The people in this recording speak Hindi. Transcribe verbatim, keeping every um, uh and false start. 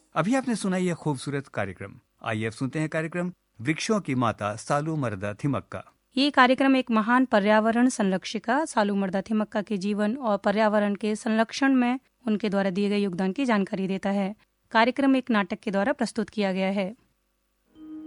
अभी आपने सुना यह खूबसूरत कार्यक्रम। आइए अब सुनते हैं कार्यक्रम वृक्षों की माता सालूमरदा थिमक्का। ये कार्यक्रम एक महान पर्यावरण संरक्षिका सालूमरदा थिमक्का के जीवन और पर्यावरण के संरक्षण में उनके द्वारा दिए गए योगदान की जानकारी देता है। कार्यक्रम एक नाटक के द्वारा प्रस्तुत किया गया है।